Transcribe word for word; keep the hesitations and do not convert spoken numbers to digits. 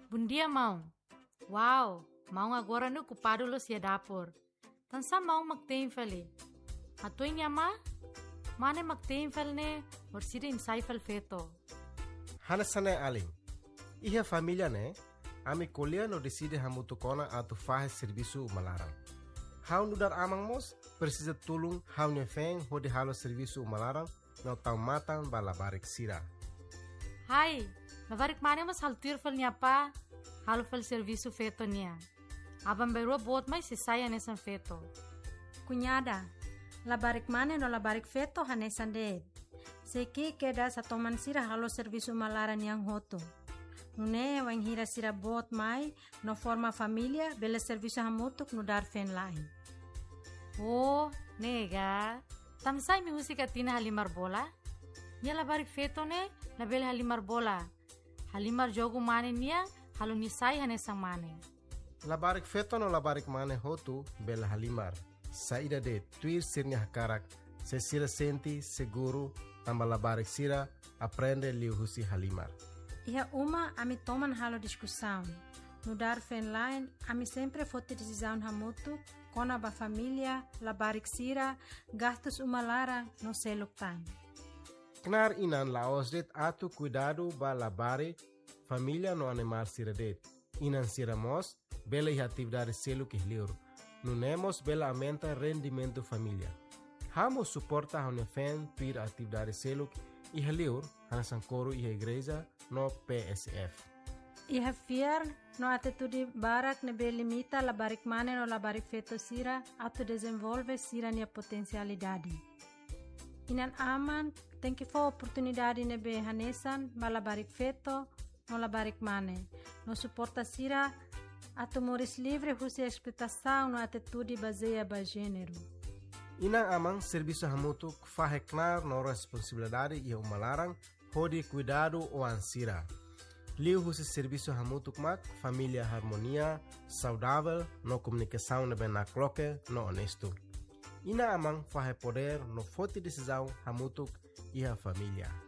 Bom dia, mão. Uau, mão agora no ocupado lo sia dapur. Tansa mão magtem fali. Atoy niya ma? Mane magtem fal ne, or sida insay fal feto. Hanasane aling. Iha família ne, ami colher no decide hamutukona atu fahe serviço umalarang. Hau nudar amang mos, precisa tulung hau nefeng hodi halo serviço umalarang no tau matang balabarik sira. Hai, labarik mane mas haltir fal niya pa, halo fal serviço feto niya. Abang berua bot mai sisaya nesan feto. Cunhada, labarik mane no labarik feto hanesan de. Seki keda sa toman sira halo serviço malaran yang hoto. Nune wang hira sira bot mai no forma família bela serviço hamutuk no dar fen lain. Oh, nega. Tamsay mi musika tina halimar bola? Nia labarik feto ne, label halimar bola. Halimar jogo mane niya, halo nisay hanesang mane. Labarik feto no labarik mane hotu bela halimar. Saída de tuir sirnya hakarak, se sira senti seguro, tamba labarik sira, aprende liu husi halimar. Iha uma ami toman halo discussão. No dar fen line, ami sempre fote decisão hamutu, kona ba família, labarik sira, gastos umalara no seluk time. Knar inan laos det atu cuidado ba labari, família no animar sira det. Inan sira mos, bela iha atividade seluk ihliur. Nunemos bela aumenta rendimento família. Hamos suporta hone fen tuir atividade seluk ihliur, hanasan coro iha igreja no P S F. Iha fiar no atitude barak nebe limita labarik mane no labarik feto sira atu desenvolve sira nia potencialidade. Inan aman tem que for oportunidade nebe hanesan ba labarik feto no labarik mane. No suporta sira atu moris livre husi explotação no atitude baseia ba gênero. Inang amang serviço hamutuk faheknar no responsabilidade e umalarang hodi cuidado o ansira. Liu husi serviço hamutuk mak família harmonia, saudável, no comunicação nebe na cloque, no honesto. Ina amang fahe poder no forte decisão hamutuk e a família.